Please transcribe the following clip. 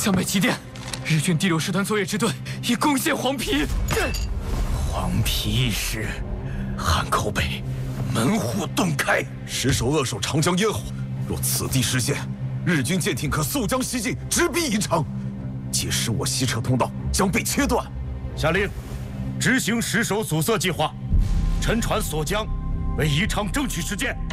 向北急电，日军第6师团作业支队已攻陷黄陂。 黄陂一失，汉口北门户洞开， 石首扼守长江咽喉。若此地失陷，日军舰艇可速将西进，直逼宜昌。届时我西撤通道将被切断。 下令，执行石首阻塞计划，沉船锁江，为宜昌争取时间。